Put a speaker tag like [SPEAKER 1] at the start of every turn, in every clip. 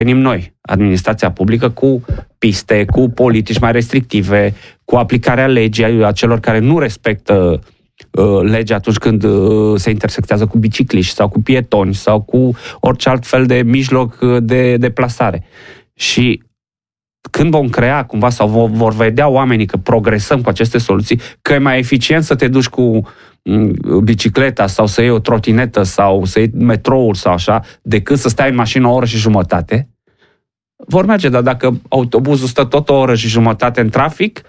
[SPEAKER 1] venim noi, administrația publică, cu piste, cu politici mai restrictive, cu aplicarea legii a celor care nu respectă legea atunci când se intersectează cu bicicliști sau cu pietoni sau cu orice alt fel de mijloc de deplasare. Și când vom crea cumva sau vor vedea oamenii că progresăm cu aceste soluții, că e mai eficient să te duci cu bicicleta sau să iei o trotinetă sau să iei metroul sau așa, decât să stai în mașină o oră și jumătate, vor merge. Dar dacă autobuzul stă tot o oră și jumătate în trafic,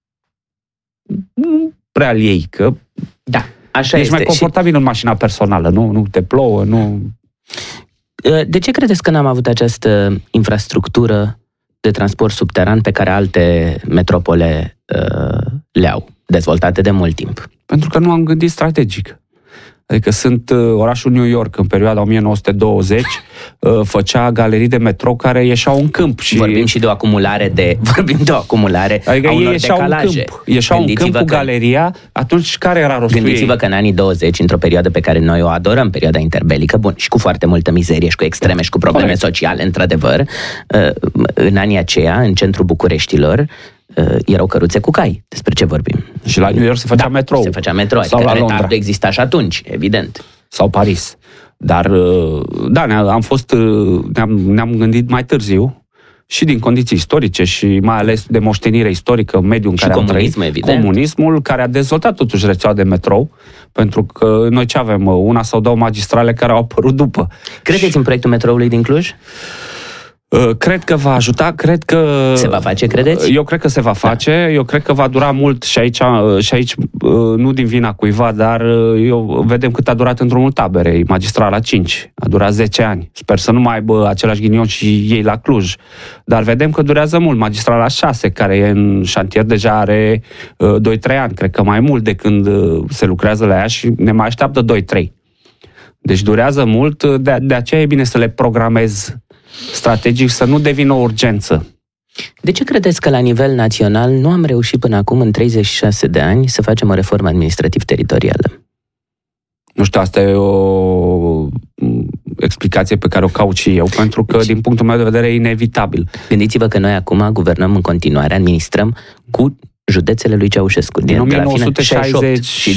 [SPEAKER 1] nu prea iei, că
[SPEAKER 2] da, așa
[SPEAKER 1] ești mai confortabil în mașina personală, nu te plouă, nu...
[SPEAKER 2] De ce credeți că n-am avut această infrastructură de transport subteran pe care alte metropole le-au, dezvoltate de mult timp?
[SPEAKER 1] Pentru că nu am gândit strategic. Adică orașul New York, în perioada 1920, făcea galerii de metrou care ieșeau în câmp. Și
[SPEAKER 2] vorbim de o acumulare
[SPEAKER 1] adică
[SPEAKER 2] a unor
[SPEAKER 1] ieșeau
[SPEAKER 2] decalaje.
[SPEAKER 1] Ieșeau în câmp cu galeria, atunci care era rostul ei?
[SPEAKER 2] Gândiți-vă că în anii 20, într-o perioadă pe care noi o adorăm, perioada interbelică, bun, și cu foarte multă mizerie și cu extreme și cu probleme sociale, într-adevăr, în anii aceia, în centrul Bucureștilor, erau căruțe cu cai. Despre ce vorbim?
[SPEAKER 1] Și la New York se făcea metrou.
[SPEAKER 2] Se făcea metrou,
[SPEAKER 1] sau
[SPEAKER 2] adică
[SPEAKER 1] la Londra.
[SPEAKER 2] retardul exista și atunci, evident.
[SPEAKER 1] Sau Paris. Dar, da, ne-am gândit mai târziu și din condiții istorice și mai ales de moștenire istorică în mediul în care am trăit.
[SPEAKER 2] Evident.
[SPEAKER 1] Comunismul, care a dezvoltat totuși rețeaua de metrou, pentru că noi ce avem? Una sau două magistrale care au apărut după.
[SPEAKER 2] Credeți în proiectul metroului din Cluj?
[SPEAKER 1] Cred că va ajuta, cred că...
[SPEAKER 2] Se va face, credeți?
[SPEAKER 1] Eu cred că se va face, eu cred că va dura mult și aici nu din vina cuiva, dar vedem cât a durat în drumul Taberei, magistrala 5, a durat 10 ani. Sper să nu mai aibă același ghinion și ei la Cluj, dar vedem că durează mult. Magistrala 6, care e în șantier, deja are 2-3 ani, cred că mai mult de când se lucrează la ea și ne mai așteaptă 2-3. Deci durează mult, de aceea e bine să le programezi strategic, să nu devină o urgență.
[SPEAKER 2] De ce credeți că la nivel național nu am reușit până acum, în 36 de ani, să facem o reformă administrativ-teritorială?
[SPEAKER 1] Nu știu, asta e o explicație pe care o caut și eu, pentru că, din punctul meu de vedere, e inevitabil.
[SPEAKER 2] Gândiți-vă că noi acum guvernăm în continuare, administrăm cu județele lui Ceaușescu.
[SPEAKER 1] Din 1960 și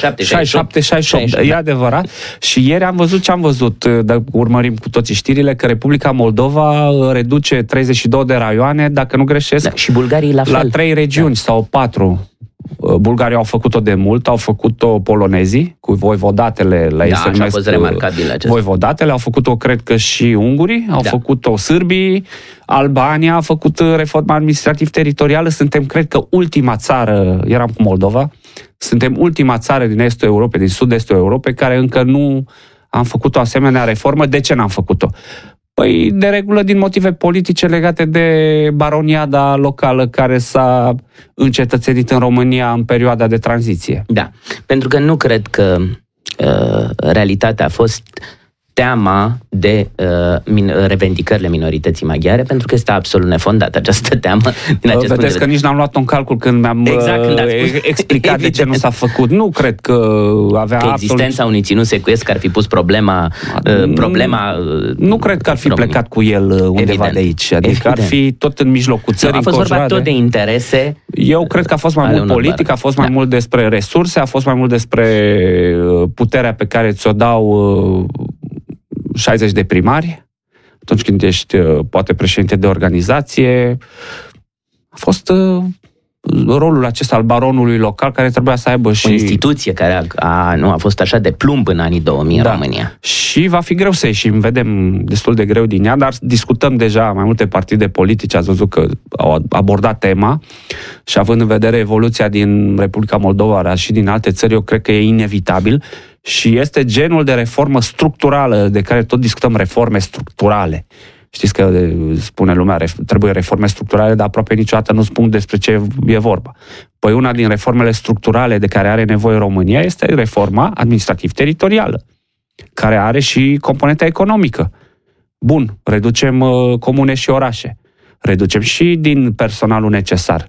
[SPEAKER 1] 67, e adevărat. Și ieri am văzut ce am văzut, urmărim cu toții știrile, că Republica Moldova reduce 32 de raioane, dacă nu greșesc,
[SPEAKER 2] și bulgarii la fel.
[SPEAKER 1] La 3 regiuni sau 4. Bulgarii au făcut-o de mult, au făcut-o polonezii, cu voivodatele, la ei se numesc,
[SPEAKER 2] a fost remarcabil acest.
[SPEAKER 1] Voivodatele, au făcut-o, cred că și ungurii, au făcut-o sârbii, Albania a făcut reforma administrativ-teritorială, suntem, cred că, ultima țară, eram cu Moldova, suntem ultima țară din estul Europei, din sud-estul Europei, care încă nu am făcut o asemenea reformă. De ce n-am făcut-o? Păi, de regulă, din motive politice legate de baroniada locală care s-a încetățenit în România în perioada de tranziție.
[SPEAKER 2] Da, pentru că nu cred că realitatea a fost teama de revendicările minorității maghiare, pentru că este absolut nefondată această teamă.
[SPEAKER 1] Vedeți că nici n-am luat un calcul când mi-am explicat de ce nu s-a făcut. Nu cred că avea
[SPEAKER 2] că existența unui ținut secuiesc ar fi pus problema...
[SPEAKER 1] Nu cred că ar fi plecat cu el undeva
[SPEAKER 2] evident,
[SPEAKER 1] de aici. Adică ar fi tot în mijlocul țării.
[SPEAKER 2] A fost vorba tot de interese.
[SPEAKER 1] Eu cred că a fost mai mult politic, a fost mai mult despre resurse, a fost mai mult despre puterea pe care ți-o dau 60 de primari, atunci când ești poate președinte de organizație. A fost rolul acesta al baronului local care trebuia să aibă și...
[SPEAKER 2] O instituție care a fost așa de plumb în anii 2000 în România.
[SPEAKER 1] Și va fi greu să ieșim, vedem destul de greu din ea, dar discutăm deja mai multe partide politice, ați văzut că au abordat tema și având în vedere evoluția din Republica Moldova, dar și din alte țări, eu cred că e inevitabil și este genul de reformă structurală de care tot discutăm, reforme structurale. Știți că spune lumea, trebuie reforme structurale, dar aproape niciodată nu spun despre ce e vorba. Păi una din reformele structurale de care are nevoie România este reforma administrativ-teritorială, care are și componenta economică. Bun, reducem comune și orașe, reducem și din personalul necesar,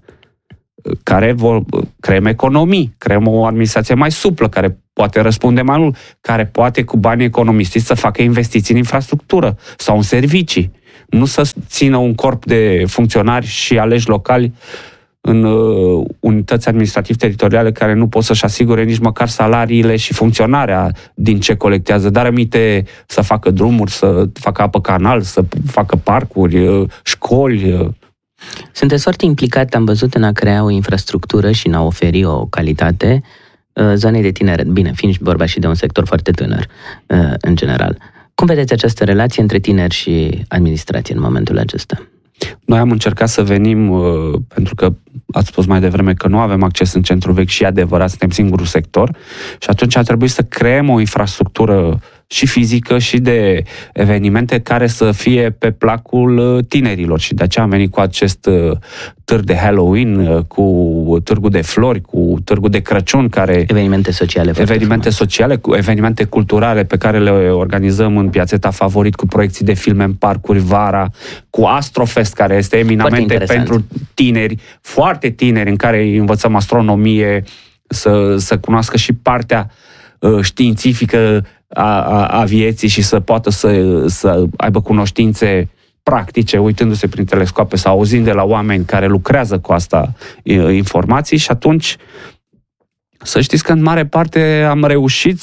[SPEAKER 1] creăm economii, creăm o administrație mai suplă, care poate răspunde mai mult, care poate cu banii economisiți să facă investiții în infrastructură sau în servicii. Nu să țină un corp de funcționari și aleși locali în unități administrativ-teritoriale care nu pot să-și asigure nici măcar salariile și funcționarea din ce colectează, dar aminte să facă drumuri, să facă apă canal, să facă parcuri, școli.
[SPEAKER 2] Sunteți foarte implicat, am văzut, în a crea o infrastructură și în a oferi o calitate zonei de tineret. Bine, fiind vorba și de un sector foarte tânăr, în general. Cum vedeți această relație între tineri și administrație în momentul acesta?
[SPEAKER 1] Noi am încercat să venim, pentru că ați spus mai devreme că nu avem acces în centrul vechi și adevărat, suntem singurul sector și atunci a trebuit să creăm o infrastructură și fizică și de evenimente care să fie pe placul tinerilor și de aceea am venit cu acest târg de Halloween, cu târgul de flori, cu târgul de Crăciun, care
[SPEAKER 2] evenimente sociale,
[SPEAKER 1] cu evenimente culturale pe care le organizăm în Piațeta Favorit, cu proiecții de filme în parcuri vara, cu Astrofest, care este eminamente pentru tineri, foarte tineri, în care îi învățăm astronomie, să cunoască și partea științifică a vieții și să poată să aibă cunoștințe practice, uitându-se prin telescoape sau auzind de la oameni care lucrează cu asta informații și atunci să știți că în mare parte am reușit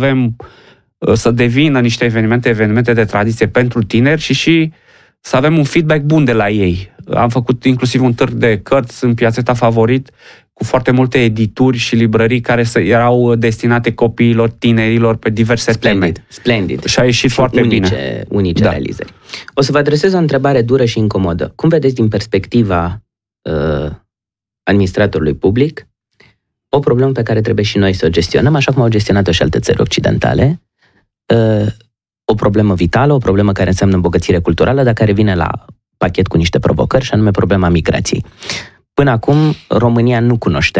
[SPEAKER 1] să devină niște evenimente de tradiție pentru tineri și să avem un feedback bun de la ei. Am făcut inclusiv un târg de cărți în Piațeta Favorit cu foarte multe edituri și librării care erau destinate copiilor, tinerilor pe diverse teme.
[SPEAKER 2] Splendid.
[SPEAKER 1] Și a ieșit foarte bine.
[SPEAKER 2] Unice realizări. O să vă adresez o întrebare dură și incomodă. Cum vedeți din perspectiva administratorului public o problemă pe care trebuie și noi să o gestionăm, așa cum au gestionat-o și alte țări occidentale, o problemă vitală, o problemă care înseamnă îmbogățire culturală, dar care vine la pachet cu niște provocări, și anume problema migrației. Până acum, România nu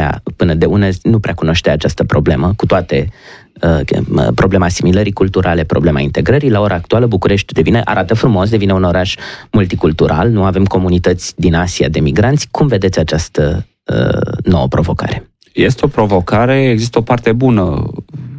[SPEAKER 2] prea cunoștea această problemă, cu toate problema asimilării culturale, problema integrării. La ora actuală, București arată frumos, devine un oraș multicultural, nu avem comunități din Asia de migranți. Cum vedeți această nouă provocare?
[SPEAKER 1] Este o provocare, există o parte bună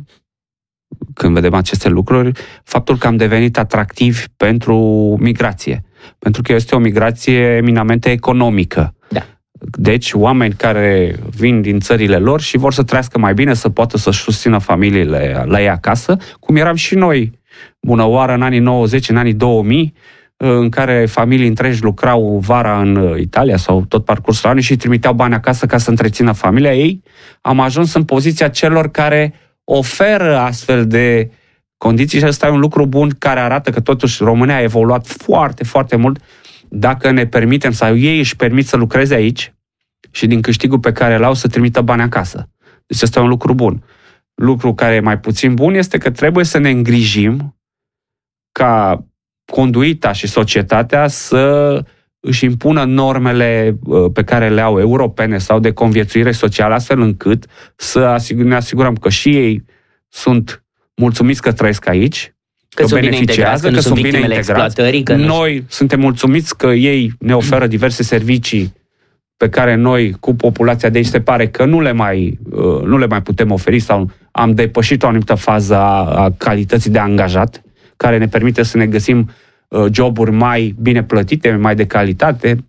[SPEAKER 1] când vedem aceste lucruri, faptul că am devenit atractivi pentru migrație. Pentru că este o migrație eminamente economică.
[SPEAKER 2] Da.
[SPEAKER 1] Deci, oameni care vin din țările lor și vor să trăiască mai bine, să poată să-și susțină familiile la ei acasă, cum eram și noi, bună oară, în anii 90, în anii 2000, în care familii întregi lucrau vara în Italia sau tot parcursul anului și trimiteau bani acasă ca să întrețină familia ei. Am ajuns în poziția celor care oferă astfel de condiții și ăsta e un lucru bun care arată că totuși România a evoluat foarte, foarte mult dacă ne permitem sau ei își permit să lucreze aici și din câștigul pe care l-au să trimită bani acasă. Deci ăsta e un lucru bun. Lucru care e mai puțin bun este că trebuie să ne îngrijim ca conduita și societatea să își impună normele pe care le au europene sau de conviețuire socială, astfel încât să ne asigurăm că și ei sunt mulțumiți că trăiesc aici, că beneficiază, că sunt bine integrați. Noi suntem mulțumiți că ei ne oferă diverse servicii pe care noi, cu populația de aici, se pare că nu le mai putem oferi sau am depășit o anumită fază a calității de angajat, care ne permite să ne găsim joburi mai bine plătite, mai de calitate,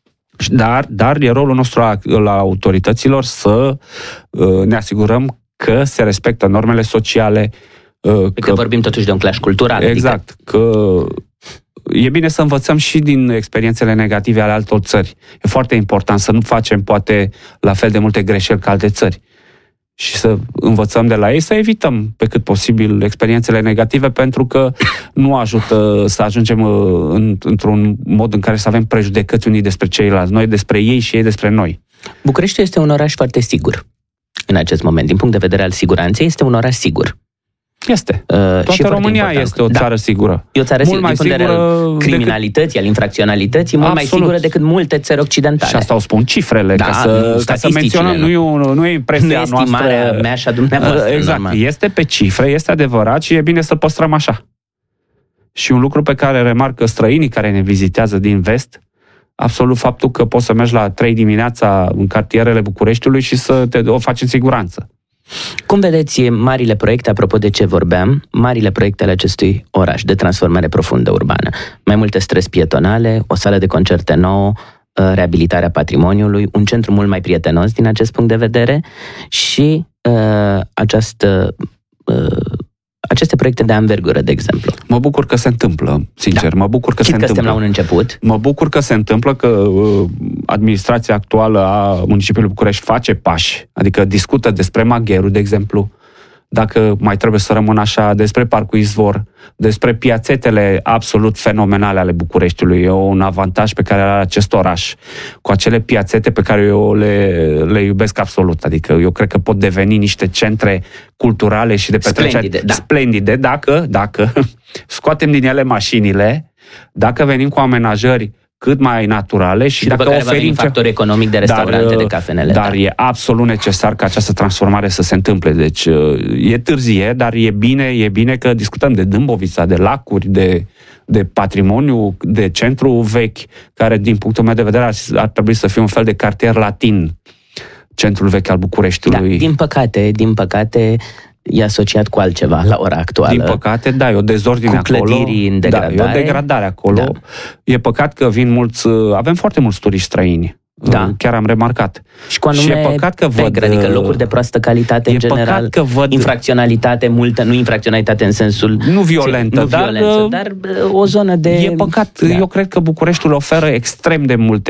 [SPEAKER 1] dar e rolul nostru la autorităților să ne asigurăm că se respectă normele sociale.
[SPEAKER 2] Că vorbim totuși de un clash cultural.
[SPEAKER 1] Exact, că e bine să învățăm și din experiențele negative ale altor țări. E foarte important să nu facem poate la fel de multe greșeli ca alte țări și să învățăm de la ei, să evităm pe cât posibil experiențele negative, pentru că nu ajută să ajungem într-un mod în care să avem prejudecăți unii despre ceilalți, noi despre ei și ei despre noi.
[SPEAKER 2] București este un oraș foarte sigur în acest moment. Din punct de vedere al siguranței, este un oraș sigur.
[SPEAKER 1] Este. Toată România este o țară sigură.
[SPEAKER 2] E o țară mult mai sigură al criminalității, al infracționalității, mult mai sigură decât multe țări occidentale.
[SPEAKER 1] Și asta o spun cifrele, ca să menționăm, nu e impresia noastră. Nu e
[SPEAKER 2] estimarea mea și a dumneavoastră.
[SPEAKER 1] Exact, normal. Este pe cifre, este adevărat și e bine să păstrăm așa. Și un lucru pe care remarcă străinii care ne vizitează din vest, absolut faptul că poți să mergi la 3 dimineața în cartierele Bucureștiului și să o faci în siguranță.
[SPEAKER 2] Cum vedeți marile proiecte, apropo de ce vorbeam, marile proiecte ale acestui oraș de transformare profundă urbană? Mai multe străzi pietonale, o sală de concerte nouă, reabilitarea patrimoniului, un centru mult mai prietenos din acest punct de vedere și aceste proiecte de anvergură, de exemplu.
[SPEAKER 1] Mă bucur că se întâmplă, sincer.
[SPEAKER 2] Da.
[SPEAKER 1] Mă bucur că
[SPEAKER 2] Chit
[SPEAKER 1] se
[SPEAKER 2] că
[SPEAKER 1] întâmplă.
[SPEAKER 2] suntem la un început.
[SPEAKER 1] Mă bucur că se întâmplă, că administrația actuală a municipiului București face pași. Adică discută despre Magheru, de exemplu, dacă mai trebuie să rămână așa, despre Parcul Izvor, despre piațetele absolut fenomenale ale Bucureștiului. E un avantaj pe care are acest oraș, cu acele piațete pe care eu le iubesc absolut. Adică eu cred că pot deveni niște centre culturale și de petrecere splendide, dacă scoatem din ele mașinile, dacă venim cu amenajări cât mai naturale și dacă oferim
[SPEAKER 2] factor economic de restaurante, de cafenele.
[SPEAKER 1] Dar e absolut necesar ca această transformare să se întâmple. Deci e târzie, dar e bine că discutăm de Dâmbovița, de lacuri, de patrimoniu, de centru vechi, care din punctul meu de vedere ar trebui să fie un fel de cartier latin, centrul vechi al Bucureștiului.
[SPEAKER 2] Da, din păcate e asociat cu altceva la ora actuală.
[SPEAKER 1] Din păcate, da, e o dezordine acolo.
[SPEAKER 2] Cu clădiri în degradare.
[SPEAKER 1] Da, e o degradare acolo. Da. E păcat că vin avem foarte mulți turiști străini. Da. Chiar am remarcat.
[SPEAKER 2] Și cu anume
[SPEAKER 1] și e păcat că văd,
[SPEAKER 2] adică locuri de proastă calitate în general, infracționalitate multă, nu infracționalitate în sensul
[SPEAKER 1] nu violentă,
[SPEAKER 2] dar o zonă de...
[SPEAKER 1] E păcat, eu cred că Bucureștiul oferă extrem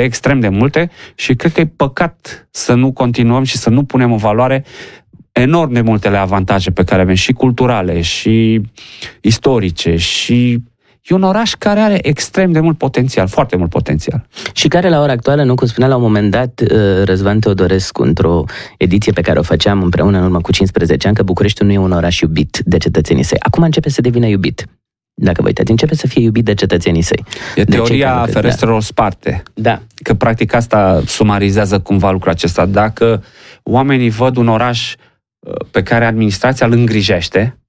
[SPEAKER 1] de multe și cred că e păcat să nu continuăm și să nu punem în valoare enorm de multele avantaje pe care avem, și culturale, și istorice, și e un oraș care are extrem de mult potențial, foarte mult potențial.
[SPEAKER 2] Și care la ora actuală, nu cum spunea la un moment dat Răzvan Teodorescu într-o ediție pe care o făceam împreună în urmă cu 15 ani, că Bucureștiul nu e un oraș iubit de cetățenii săi. Acum începe să devină iubit. Dacă vă uitați, începe să fie iubit de cetățenii săi.
[SPEAKER 1] E teoria ferestrelor sparte.
[SPEAKER 2] Da.
[SPEAKER 1] Că practic asta sumarizează cumva lucrul acesta. Dacă oamenii văd un oraș pe care administrația îl îngrijește,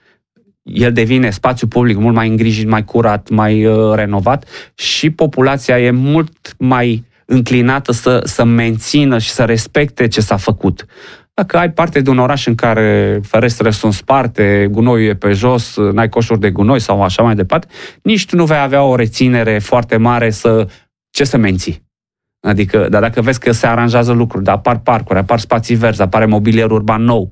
[SPEAKER 1] el devine spațiu public mult mai îngrijit, mai curat, mai renovat și populația e mult mai înclinată să mențină și să respecte ce s-a făcut. Dacă ai parte de un oraș în care ferestrele sunt sparte, gunoiul e pe jos, n-ai coșuri de gunoi sau așa mai departe, nici tu nu vei avea o reținere foarte mare să menții. Adică, dar dacă vezi că se aranjează lucruri, apar parcuri, apar spații verzi, apare mobilier urban nou,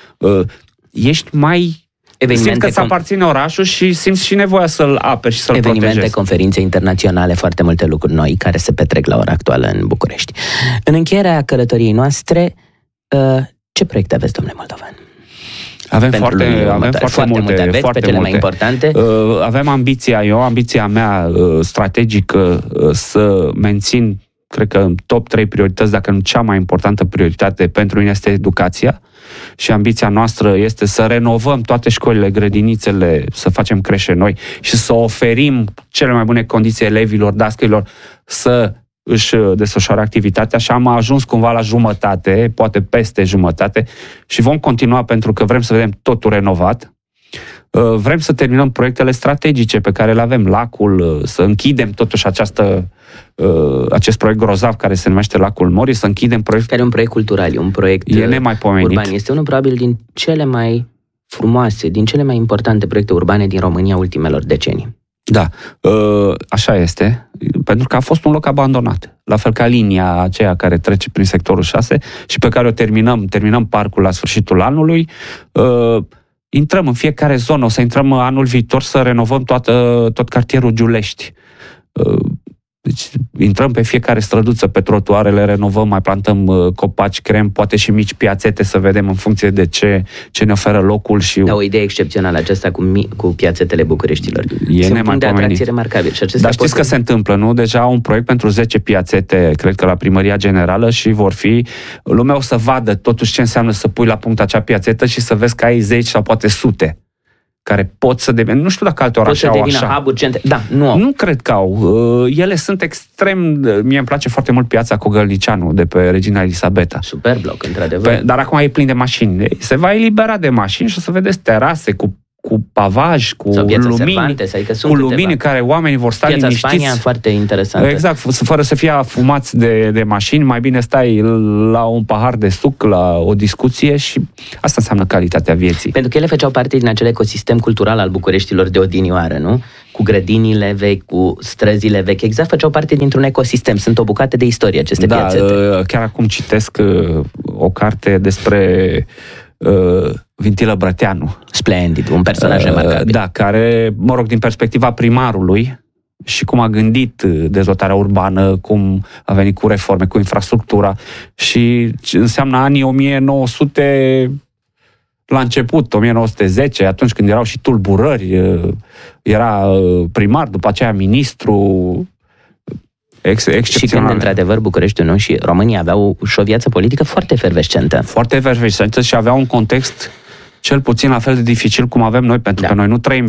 [SPEAKER 1] ești mai... Simți că îți aparține orașul și simți și nevoia să-l aperi și să-l protejezi.
[SPEAKER 2] Evenimente, conferințe internaționale, foarte multe lucruri noi care se petrec la ora actuală în București. În încheierea călătoriei noastre, ce proiecte aveți, domnule Moldovan?
[SPEAKER 1] Avem foarte multe,
[SPEAKER 2] pe cele mai importante.
[SPEAKER 1] Avem ambiția mea strategică să mențin, cred că în top 3 priorități, dacă nu cea mai importantă prioritate pentru mine este educația. Și ambiția noastră este să renovăm toate școlile, grădinițele, să facem creșe noi și să oferim cele mai bune condiții elevilor, dascăilor să își desfășoare activitatea și am ajuns cumva la jumătate, poate peste jumătate și vom continua pentru că vrem să vedem totul renovat. Vrem să terminăm proiectele strategice pe care le avem, lacul, să închidem totuși acest proiect grozav care se numește Lacul Morii, să închidem proiectul.
[SPEAKER 2] Care e un proiect cultural, e un proiect urban. Este unul probabil din cele mai frumoase, din cele mai importante proiecte urbane din România ultimelor decenii.
[SPEAKER 1] Da, așa este, pentru că a fost un loc abandonat, la fel ca linia aceea care trece prin sectorul 6 și pe care o terminăm parcul la sfârșitul anului. Intrăm în fiecare zonă, o să intrăm anul viitor să renovăm tot cartierul Giulești. Deci intrăm pe fiecare străduță, pe trotuarele, renovăm, mai plantăm copaci, creăm poate și mici piațete să vedem în funcție de ce ne oferă locul. Și
[SPEAKER 2] o idee excepțională aceasta cu piațetele Bucureștilor.
[SPEAKER 1] E un punct
[SPEAKER 2] de atracție remarcabil.
[SPEAKER 1] Dar știți că se întâmplă, nu? Deja un proiect pentru 10 piațete, cred că la Primăria Generală și lumea o să vadă totuși ce înseamnă să pui la punct acea piațetă și să vezi că ai 10 sau poate sute care pot să devină, nu știu dacă alte orașe au așa.
[SPEAKER 2] Hub-uri, centre. Da, nu au.
[SPEAKER 1] Nu cred că au. Ele sunt extrem, mie îmi place foarte mult piața Cogălnicianu de pe Regina Elisabeta.
[SPEAKER 2] Super bloc, într-adevăr.
[SPEAKER 1] Dar acum e plin de mașini. Se va elibera de mașini și o să vedeți terase cu cu pavaj, cu lumini,
[SPEAKER 2] adică
[SPEAKER 1] cu lumini care oamenii vor sta
[SPEAKER 2] Piața
[SPEAKER 1] liniștiți.
[SPEAKER 2] Spania, foarte interesantă.
[SPEAKER 1] Exact, fără să fie afumați de mașini, mai bine stai la un pahar de suc, la o discuție și asta înseamnă calitatea vieții.
[SPEAKER 2] Pentru că ele făceau parte din acel ecosistem cultural al Bucureștilor de odinioară, nu? Cu grădinile vechi, cu străzile vechi, exact, făceau parte dintr-un ecosistem. Sunt o bucată de istorie aceste piațete.
[SPEAKER 1] Chiar acum citesc o carte despre Vintilă Brăteanu.
[SPEAKER 2] Splendid, un personaj remarcabil.
[SPEAKER 1] Da, care, mă rog, din perspectiva primarului și cum a gândit dezvoltarea urbană, cum a venit cu reforme, cu infrastructura și înseamnă anii 1900 la început, 1910, atunci când erau și tulburări, era primar, după aceea ministru,
[SPEAKER 2] și când, într-adevăr, Bucureștiul, nu, și România aveau și o viață politică foarte efervescentă.
[SPEAKER 1] Foarte efervescentă și aveau un context cel puțin la fel de dificil cum avem noi, pentru că noi nu trăim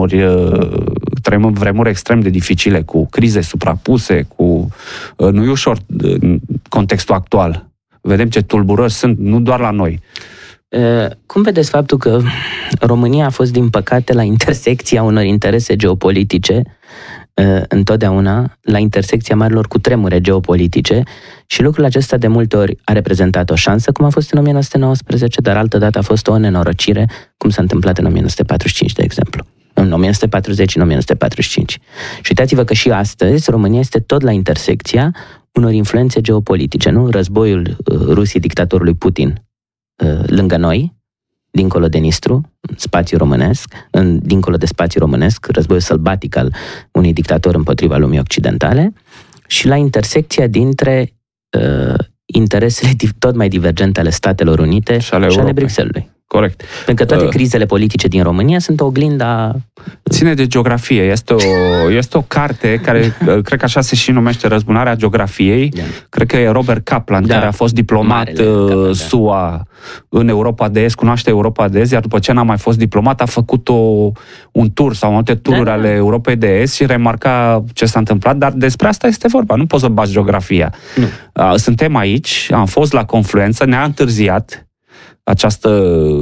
[SPEAKER 1] vremuri extrem de dificile, cu crize suprapuse, nu e ușor contextul actual. Vedem ce tulburări sunt, nu doar la noi.
[SPEAKER 2] Cum vedeți faptul că România a fost, din păcate, la intersecția unor interese geopolitice, întotdeauna la intersecția marilor cutremure geopolitice, și lucrul acesta de multe ori a reprezentat o șansă, cum a fost în 1919, dar altădată a fost o nenorocire, cum s-a întâmplat în 1945, de exemplu. În 1940, în 1945. Și uitați-vă că și astăzi România este tot la intersecția unor influențe geopolitice, nu? Războiul Rusiei, dictatorului Putin, lângă noi, dincolo de Nistru, spațiu românesc, dincolo de spațiu românesc, războiul sălbatic al unui dictator împotriva lumii occidentale, și la intersecția dintre interesele tot mai divergente ale Statelor Unite și ale Bruxellesului.
[SPEAKER 1] Corect.
[SPEAKER 2] Pentru că toate crizele politice din România sunt oglinda...
[SPEAKER 1] Ține de geografie. Este o carte care, cred că așa se și numește, Răzbunarea geografiei. Yeah. Cred că e Robert Kaplan, care a fost diplomat SUA în Europa de Est, cunoaște Europa de Est, iar după ce n-a mai fost diplomat, a făcut un tur sau multe tururi ale Europei de Est și remarca ce s-a întâmplat, dar despre asta este vorba. Nu poți să bați geografia. Suntem aici, am fost la confluență, ne-a întârziat această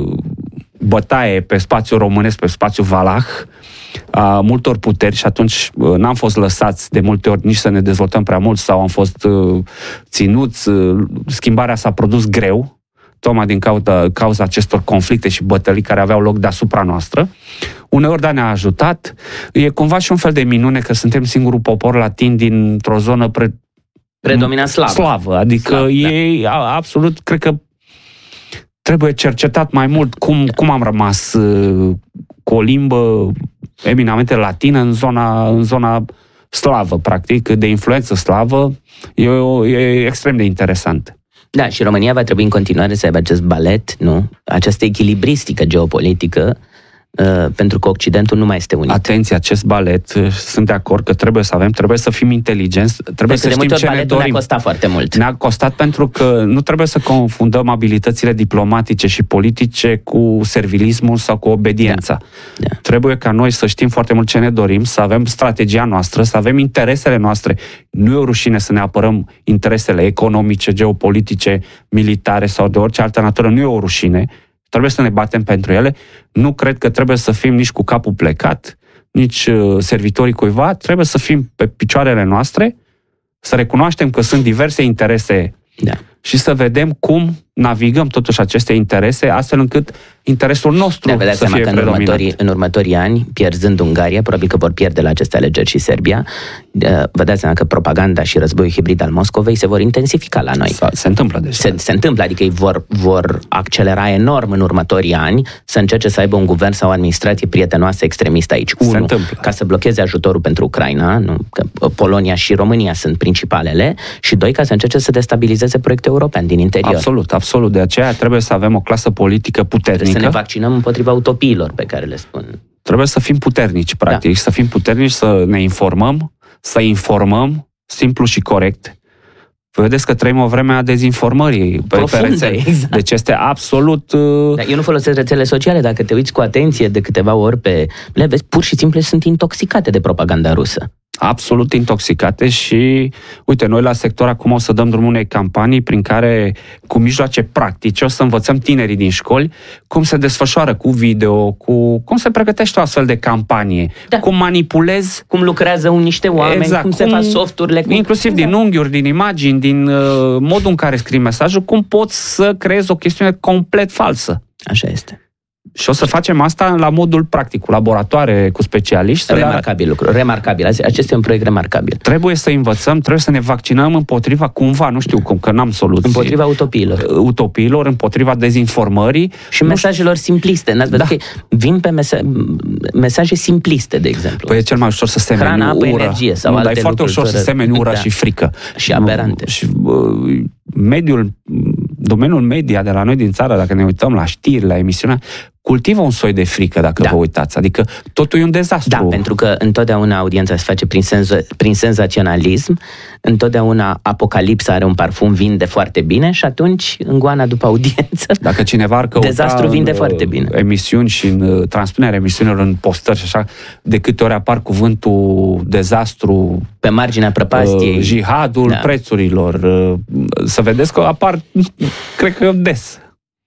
[SPEAKER 1] bătaie pe spațiul românesc, pe spațiul valah, a multor puteri și atunci n-am fost lăsați de multe ori nici să ne dezvoltăm prea mult sau am fost ținuți. Schimbarea s-a produs greu, tocmai din cauza acestor conflicte și bătălii care aveau loc deasupra noastră. Uneori, da, ne-a ajutat. E cumva și un fel de minune că suntem singurul popor latin dintr-o zonă
[SPEAKER 2] predominant
[SPEAKER 1] slavă. Adică absolut, cred că trebuie cercetat mai mult cum am rămas cu o limbă eminamente latină în zona slavă, practic, de influență slavă. E extrem de interesant.
[SPEAKER 2] Da, și România va trebui în continuare să aibă acest balet, nu? Această echilibristică geopolitică, pentru că Occidentul nu mai este unit.
[SPEAKER 1] Atenție, acest balet, sunt de acord că trebuie să fim inteligenți, trebuie să știm ce ne dorim.
[SPEAKER 2] Ne-a costat foarte mult.
[SPEAKER 1] Ne-a costat pentru că nu trebuie să confundăm abilitățile diplomatice și politice cu servilismul sau cu obediența. Da. Trebuie ca noi să știm foarte mult ce ne dorim, să avem strategia noastră, să avem interesele noastre. Nu e o rușine să ne apărăm interesele economice, geopolitice, militare sau de orice altă natură, nu e o rușine. Trebuie să ne batem pentru ele. Nu cred că trebuie să fim nici cu capul plecat, nici servitorii cuiva. Trebuie să fim pe picioarele noastre, să recunoaștem că sunt diverse interese și să vedem cum navigăm totuși aceste interese, astfel încât interesul nostru să fie predominant.
[SPEAKER 2] În următorii ani, pierzând Ungaria, probabil că vor pierde la aceste alegeri și Serbia, vă dați seama că propaganda și războiul hibrid al Moscovei se vor intensifica la noi.
[SPEAKER 1] Se întâmplă deja.
[SPEAKER 2] Se întâmplă, adică ei vor accelera enorm în următorii ani să încerce să aibă un guvern sau o administrație prietenoasă extremistă aici. Unu, ca să blocheze ajutorul pentru Ucraina, nu? Că Polonia și România sunt principalele, și doi, ca să încerce să destabilizeze proiectul european din interior.
[SPEAKER 1] Absolut. De aceea trebuie să avem o clasă politică puternică.
[SPEAKER 2] Trebuie să ne vaccinăm împotriva utopiilor pe care le spun.
[SPEAKER 1] Trebuie să fim puternici, practic, să fim puternici, să ne informăm, să informăm simplu și corect. Vedeți că trăim o vreme a dezinformării pe rețele. Exact. Deci este absolut...
[SPEAKER 2] Eu nu folosesc rețele sociale, dacă te uiți cu atenție de câteva ori le vezi, pur și simplu sunt intoxicate de propaganda rusă.
[SPEAKER 1] absolut intoxicate și, uite, noi la sector acum o să dăm drumul unei campanii prin care, cu mijloace practice, o să învățăm tinerii din școli cum se desfășoară cu video, cum se pregătește o astfel de campanie, cum manipulezi...
[SPEAKER 2] Cum lucrează niște oameni, cum se fac softurile.
[SPEAKER 1] Inclusiv din unghiuri, din imagini, din modul în care scrii mesajul, cum poți să creezi o chestiune complet falsă.
[SPEAKER 2] Așa este.
[SPEAKER 1] Și o să facem asta la modul practic, cu laboratoare, cu specialiști.
[SPEAKER 2] Remarcabil lucru, remarcabil. Acesta e un proiect remarcabil.
[SPEAKER 1] Trebuie să învățăm, trebuie să ne vaccinăm împotriva cumva, nu știu cum, că n-am soluții.
[SPEAKER 2] Împotriva utopiilor,
[SPEAKER 1] împotriva dezinformării.
[SPEAKER 2] Și mesajelor simpliste. N-ați văzut că vin pe mesaje simpliste, de exemplu.
[SPEAKER 1] Păi e cel mai ușor să semeni
[SPEAKER 2] hrana, apă,
[SPEAKER 1] ură.
[SPEAKER 2] energie sau alte
[SPEAKER 1] lucruri. Dar e foarte ușor să semeni ură și frică.
[SPEAKER 2] Și aberante.
[SPEAKER 1] Și domeniul media de la noi din țară, dacă ne uităm la știri, la emisiunea, cultivă un soi de frică, dacă vă uitați. Adică totul e un dezastru.
[SPEAKER 2] Da, pentru că întotdeauna audiența se face prin senzaționalism, întotdeauna apocalipsa are un parfum, vinde foarte bine și atunci îngoana după audiență.
[SPEAKER 1] Dacă cineva ar căuta
[SPEAKER 2] dezastru vinde foarte bine.
[SPEAKER 1] Emisiuni și în transpunerea emisiunilor în postări și așa, de câte ori apar cuvântul dezastru
[SPEAKER 2] pe marginea prăpastiei,
[SPEAKER 1] jihadul prețurilor, să vedeți că apar, cred că des.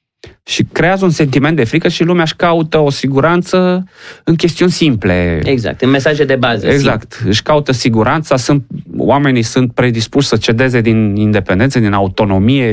[SPEAKER 1] Și creează un sentiment de frică și lumea își caută o siguranță în chestiuni simple.
[SPEAKER 2] Exact, în mesaje de bază.
[SPEAKER 1] Exact,
[SPEAKER 2] simple.
[SPEAKER 1] Își caută siguranța, oamenii sunt predispuși să cedeze din independență, din autonomie,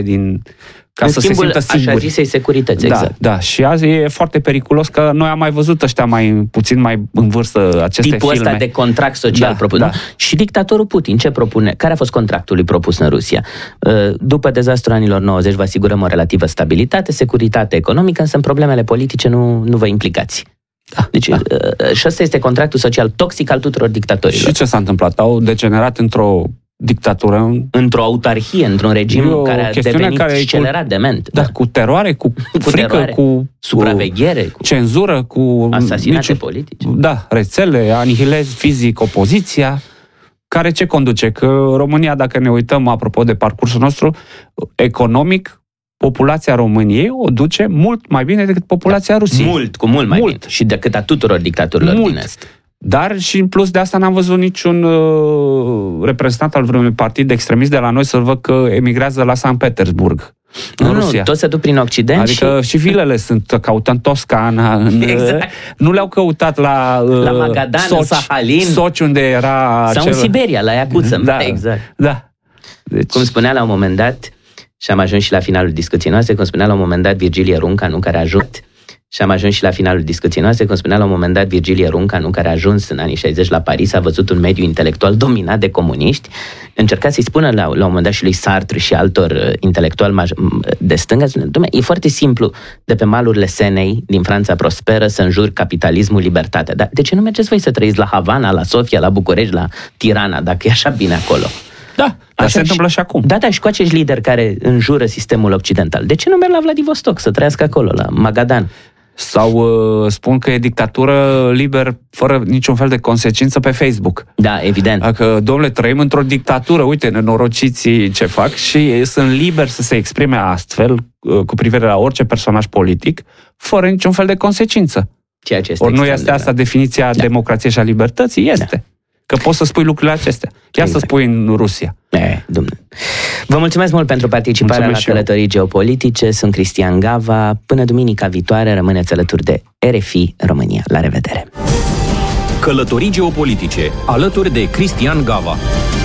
[SPEAKER 1] ca să se simtă siguri.
[SPEAKER 2] Așa zisei securități, exact.
[SPEAKER 1] Da, și azi e foarte periculos că noi am mai văzut ăștia puțin mai în vârstă aceste
[SPEAKER 2] tipul
[SPEAKER 1] filme.
[SPEAKER 2] Ăsta de contract social propus. Da. Și dictatorul Putin ce propune? Care a fost contractul lui propus în Rusia? După dezastrul anilor 90 vă asigurăm o relativă stabilitate, securitate economică, însă în problemele politice nu vă implicați. Deci, și ăsta este contractul social toxic al tuturor dictatorilor.
[SPEAKER 1] Și ce s-a întâmplat? Au degenerat într-o dictatură,
[SPEAKER 2] într-o autarhie, într-un regim care a devenit accelerat dement.
[SPEAKER 1] Da, cu teroare, cu frică,
[SPEAKER 2] teroare,
[SPEAKER 1] cu
[SPEAKER 2] supraveghere,
[SPEAKER 1] cu cenzură, cu
[SPEAKER 2] asasinate politice.
[SPEAKER 1] Da, rețele, anihilezi fizic opoziția, care ce conduce? Că România, dacă ne uităm, apropo de parcursul nostru economic, populația României o duce mult mai bine decât populația Rusiei.
[SPEAKER 2] Cu mult mai bine. Și decât a tuturor dictaturilor din Est.
[SPEAKER 1] Dar și în plus de asta n-am văzut niciun reprezentant al vreunui partid extremist de la noi să-l văd că emigrează la Sankt Petersburg, în Rusia.
[SPEAKER 2] Toți se duc prin Occident.
[SPEAKER 1] Adică și vilele sunt căută în Toscana.
[SPEAKER 2] Exact.
[SPEAKER 1] Nu le-au căutat la
[SPEAKER 2] Magadan, Sahalin.
[SPEAKER 1] Soci, unde era...
[SPEAKER 2] Sau în Siberia, la Iacuță.
[SPEAKER 1] Da,
[SPEAKER 2] exact.
[SPEAKER 1] Da. Deci...
[SPEAKER 2] Cum spunea la un moment dat, și am ajuns și la finalul discuției noastre, cum spunea la un moment dat Virgilie Runca, care a ajuns. Și am ajuns și la finalul discuției noastre, cum spunea la un moment dat Virgilie Runca, care a ajuns în anii 60 la Paris, a văzut un mediu intelectual dominat de comuniști, încerca să-i spună la un moment dat și lui Sartre și altor intelectuali de stânga, e foarte simplu de pe malurile Senei, din Franța prosperă, să înjuri capitalismul, libertatea. Dar de ce nu mergeți voi să trăiți la Havana, la Sofia, la București, la Tirana, dacă e așa bine acolo?
[SPEAKER 1] Da, dar se întâmplă și acum.
[SPEAKER 2] Da, și cu acești lideri care înjură sistemul occidental. De ce nu merg la Vladivostok să trăiască acolo, la Magadan?
[SPEAKER 1] Sau spun că e dictatură liber, fără niciun fel de consecință pe Facebook.
[SPEAKER 2] Da, evident.
[SPEAKER 1] Dacă, domnule, trăim într-o dictatură, uite, nenorociții ce fac și sunt liberi să se exprime astfel cu privire la orice personaj politic, fără niciun fel de consecință.
[SPEAKER 2] Ceea ce este
[SPEAKER 1] ori nu este asta definiția democrației și a libertății? Este. Da. Că poți să spui lucrurile acestea. Chiar să spui în Rusia.
[SPEAKER 2] Vă mulțumesc mult pentru participarea la Călătorii Geopolitice. Sunt Cristian Gava. Până duminica viitoare rămâneți alături de RFI România. La revedere!
[SPEAKER 3] Călătorii Geopolitice, alături de Cristian Gava.